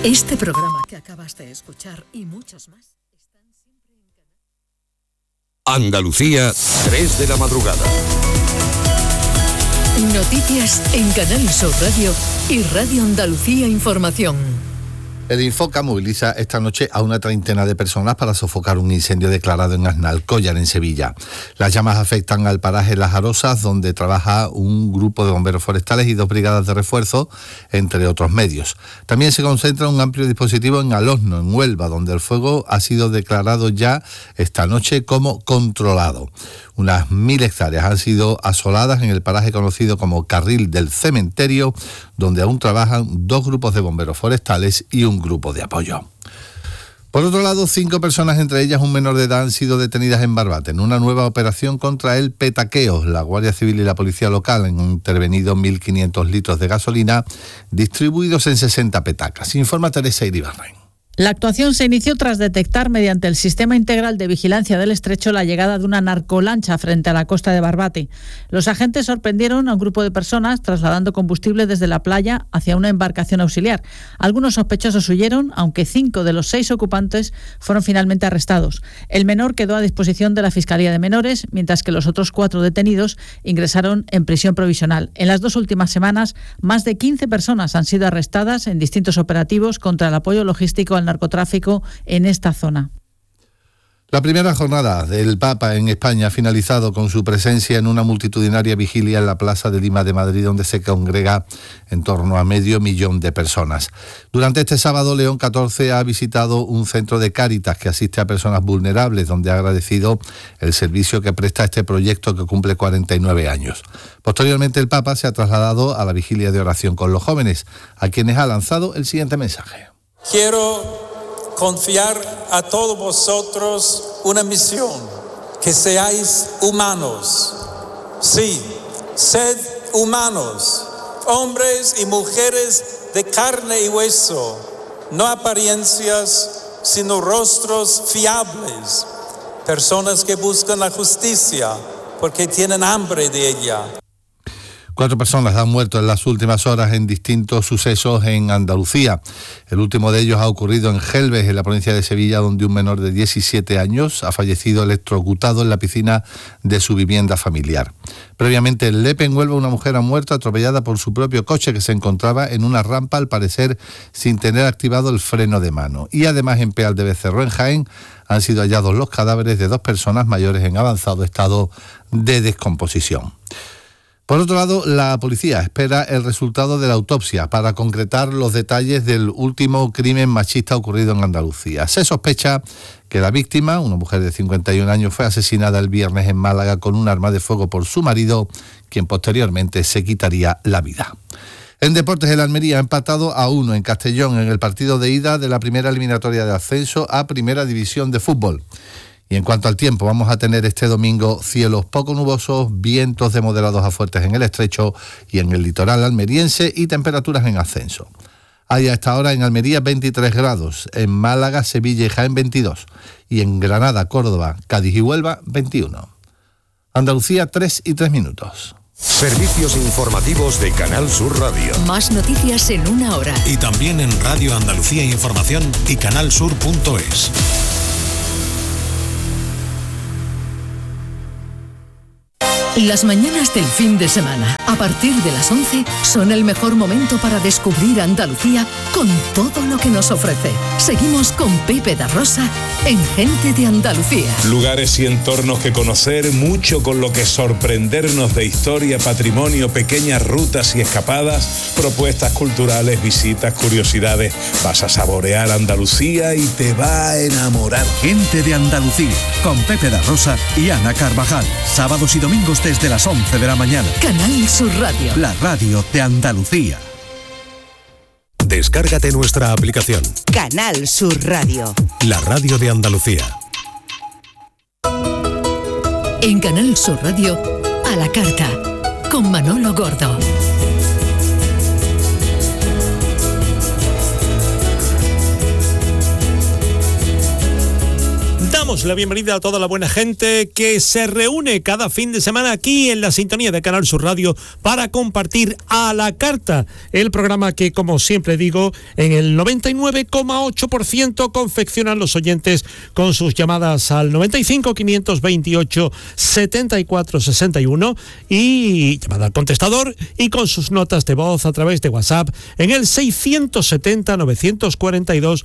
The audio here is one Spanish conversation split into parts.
Este programa que acabas de escuchar y muchos más están siempre en Andalucía, 3 de la madrugada. Noticias en Canal Sur Radio y Radio Andalucía Información. El Infoca moviliza esta noche a una treintena de personas para sofocar un incendio declarado en Aznalcóllar, en Sevilla. Las llamas afectan al paraje Las Arosas, donde trabaja un grupo de bomberos forestales y 2 brigadas de refuerzo, entre otros medios. También se concentra un amplio dispositivo en Alosno, en Huelva, donde el fuego ha sido declarado ya esta noche como controlado. Unas 1.000 hectáreas han sido asoladas en el paraje conocido como Carril del Cementerio, donde aún trabajan 2 grupos de bomberos forestales y un grupo de apoyo. Por otro lado, 5 personas, entre ellas un menor de edad, han sido detenidas en Barbate en una nueva operación contra el petaqueo. La Guardia Civil y la Policía Local han intervenido 1.500 litros de gasolina distribuidos en 60 petacas. Informa Teresa Iribarren. La actuación se inició tras detectar mediante el Sistema Integral de Vigilancia del Estrecho la llegada de una narcolancha frente a la costa de Barbate. Los agentes sorprendieron a un grupo de personas trasladando combustible desde la playa hacia una embarcación auxiliar. Algunos sospechosos huyeron, aunque 5 de los 6 ocupantes fueron finalmente arrestados. El menor quedó a disposición de la Fiscalía de Menores, mientras que los otros 4 detenidos ingresaron en prisión provisional. En las 2 últimas semanas, más de 15 personas han sido arrestadas en distintos operativos contra el apoyo logístico al narcotráfico en esta zona. La primera jornada del Papa en España ha finalizado con su presencia en una multitudinaria vigilia en la Plaza de Lima de Madrid, donde se congrega en torno a 500.000 de personas. Durante este sábado, León XIV ha visitado un centro de Cáritas que asiste a personas vulnerables, donde ha agradecido el servicio que presta este proyecto que cumple 49 años. Posteriormente, el Papa se ha trasladado a la vigilia de oración con los jóvenes, a quienes ha lanzado el siguiente mensaje. Quiero confiar a todos vosotros una misión, que seáis humanos. Sí, sed humanos, hombres y mujeres de carne y hueso, no apariencias, sino rostros fiables, personas que buscan la justicia porque tienen hambre de ella. 4 personas han muerto en las últimas horas en distintos sucesos en Andalucía. El último de ellos ha ocurrido en Gelbes, en la provincia de Sevilla, donde un menor de 17 años ha fallecido electrocutado en la piscina de su vivienda familiar. Previamente en Lepe, en Huelva, una mujer ha muerto atropellada por su propio coche que se encontraba en una rampa, al parecer sin tener activado el freno de mano. Y además en Peal de Becerro, en Jaén, han sido hallados los cadáveres de 2 personas mayores en avanzado estado de descomposición. Por otro lado, la policía espera el resultado de la autopsia para concretar los detalles del último crimen machista ocurrido en Andalucía. Se sospecha que la víctima, una mujer de 51 años, fue asesinada el viernes en Málaga con un arma de fuego por su marido, quien posteriormente se quitaría la vida. En deportes, el Almería ha empatado a 1 en Castellón en el partido de ida de la primera eliminatoria de ascenso a Primera División de Fútbol. Y en cuanto al tiempo, vamos a tener este domingo cielos poco nubosos, vientos de moderados a fuertes en el estrecho y en el litoral almeriense y temperaturas en ascenso. Hay a esta hora en Almería 23 grados, en Málaga, Sevilla y Jaén 22 y en Granada, Córdoba, Cádiz y Huelva 21. Andalucía 3:03. Servicios informativos de Canal Sur Radio. Más noticias en 1 hora. Y también en Radio Andalucía Información y canalsur.es. Las mañanas del fin de semana, a partir de las 11, son el mejor momento para descubrir Andalucía con todo lo que nos ofrece. Seguimos con Pepe da Rosa en Gente de Andalucía. Lugares y entornos que conocer, mucho con lo que sorprendernos de historia, patrimonio, pequeñas rutas y escapadas, propuestas culturales, visitas, curiosidades. Vas a saborear Andalucía y te va a enamorar. Gente de Andalucía, con Pepe da Rosa y Ana Carvajal. Sábados y domingos desde las 11 de la mañana. Canal Sur Radio. La radio de Andalucía. Descárgate nuestra aplicación. Canal Sur Radio. La radio de Andalucía. En Canal Sur Radio, a la carta, con Manolo Gordo. Damos la bienvenida a toda la buena gente que se reúne cada fin de semana aquí en la sintonía de Canal Sur Radio para compartir a la carta el programa que, como siempre digo, en el 99,8% confeccionan los oyentes con sus llamadas al 95 528 74 61 y llamada al contestador, y con sus notas de voz a través de WhatsApp en el 670 942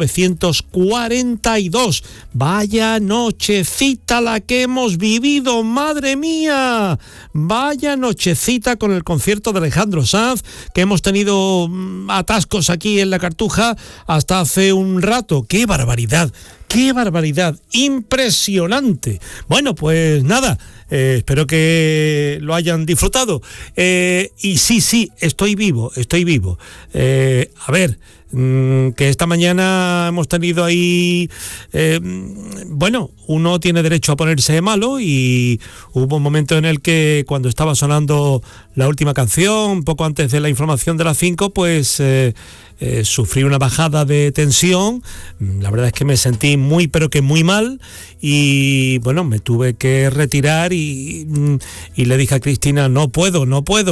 942. Vaya nochecita la que hemos vivido, madre mía. Vaya nochecita con el concierto de Alejandro Sanz, que hemos tenido atascos aquí en la Cartuja hasta hace un rato. ¡Qué barbaridad! ¡Qué barbaridad! ¡Impresionante! Bueno, pues nada, espero que lo hayan disfrutado. Y sí, estoy vivo. A ver, que esta mañana hemos tenido ahí, uno tiene derecho a ponerse malo, y hubo un momento en el que, cuando estaba sonando la última canción, poco antes de la información de las 5, pues sufrí una bajada de tensión. La verdad es que me sentí muy, pero que muy mal, y bueno, me tuve que retirar y le dije a Cristina, no puedo.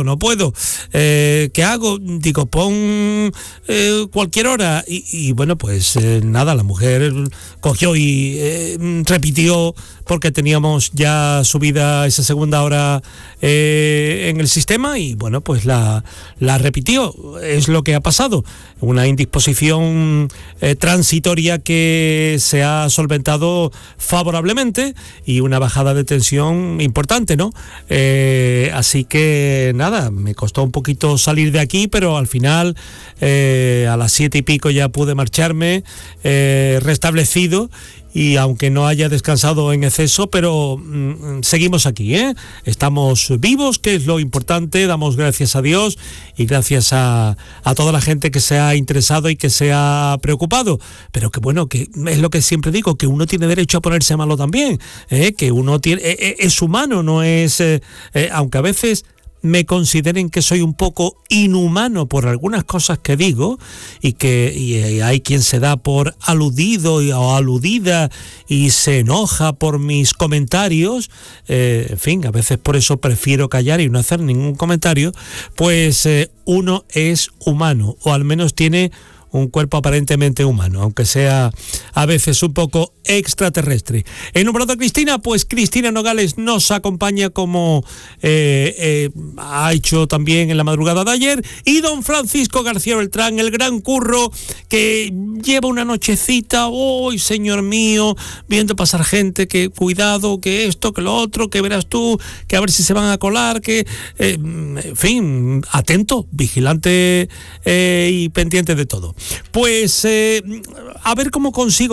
¿Qué hago? Digo, pon cualquier hora, y bueno, pues nada, la mujer cogió y repitió, porque teníamos ya subida esa segunda hora en el sistema, y bueno, pues la repitió. Es lo que ha pasado, una indisposición transitoria que se ha solventado favorablemente, y una bajada de tensión importante, ¿no? Así que nada, me costó un poquito salir de aquí, pero al final a las 7 y pico ya pude marcharme restablecido, y aunque no haya descansado en exceso, pero seguimos aquí, estamos vivos, que es lo importante. Damos gracias a Dios y gracias a toda la gente que se ha interesado y que se ha preocupado, pero que bueno, que es lo que siempre digo, que uno tiene derecho a ponerse malo también, que uno tiene, es humano, no es, aunque a veces me consideren que soy un poco inhumano por algunas cosas que digo, y hay quien se da por aludido o aludida y se enoja por mis comentarios, en fin, a veces por eso prefiero callar y no hacer ningún comentario. Pues uno es humano, o al menos tiene un cuerpo aparentemente humano, aunque sea a veces un poco extraterrestre. He nombrado a Cristina, pues Cristina Nogales nos acompaña, como ha hecho también en la madrugada de ayer, y don Francisco García Beltrán, el gran Curro, que lleva una nochecita, hoy, señor mío, viendo pasar gente, que cuidado, que esto, que lo otro, que verás tú, que a ver si se van a colar, que en fin, atento, vigilante y pendiente de todo. Pues a ver cómo consigo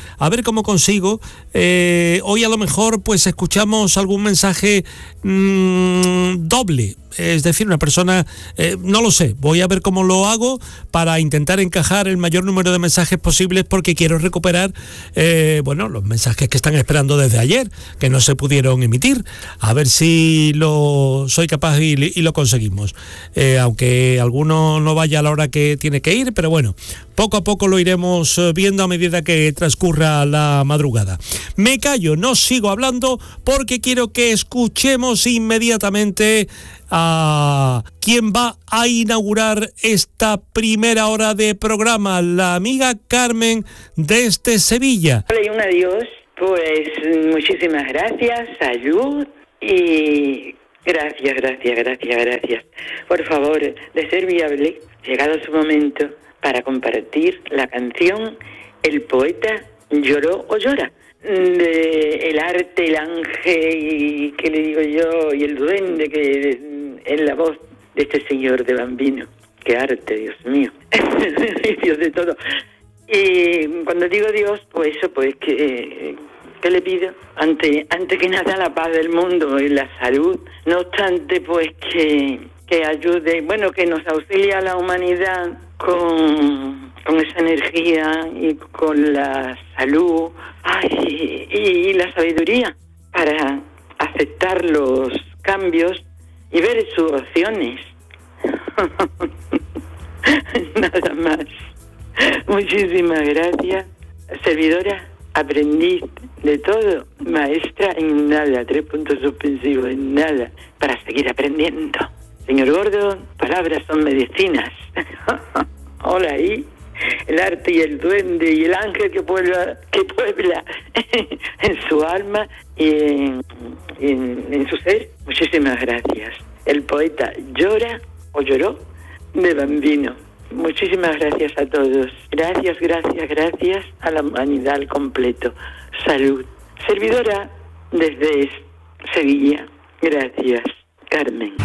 hoy, a lo mejor pues escuchamos algún mensaje doble, es decir, una persona, no lo sé, voy a ver cómo lo hago para intentar encajar el mayor número de mensajes posibles, porque quiero recuperar los mensajes que están esperando desde ayer, que no se pudieron emitir, a ver si soy capaz y lo conseguimos, aunque alguno no vaya a la hora que tiene que ir, pero bueno, poco a poco lo iremos viendo a medida que transcurra la madrugada. Me callo, no sigo hablando, porque quiero que escuchemos inmediatamente a quien va a inaugurar esta primera hora de programa, la amiga Carmen desde Sevilla. Hola y un adiós, pues muchísimas gracias, salud y gracias. Por favor, de ser viable, llegado su momento, para compartir la canción El poeta lloró o llora, de el arte, el ángel, y qué le digo yo, y el duende, que es la voz de este señor de Bambino. Qué arte, Dios mío. Dios de todo. Y cuando digo Dios, pues eso, pues que le pido, ante que nada, la paz del mundo y la salud. No obstante, pues que ayude, que nos auxilie a la humanidad con esa energía y con la salud y la sabiduría para aceptar los cambios y ver sus opciones. Nada más. Muchísimas gracias, servidora, aprendiz de todo. Maestra en nada, 3 puntos suspensivos, en nada, para seguir aprendiendo. Señor Gordo, palabras son medicinas. Hola ahí, el arte y el duende y el ángel que puebla en su alma y en su ser. Muchísimas gracias. El poeta llora o lloró de Bambino. Muchísimas gracias a todos. Gracias a la humanidad al completo. Salud. Servidora desde Sevilla. Gracias, Carmen.